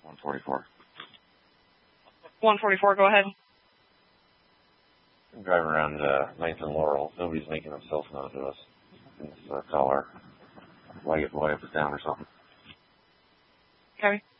144. 144, go ahead. I'm driving around 9th and Laurel. Nobody's making themselves known to us. It's caller. Why up is down or something. Okay.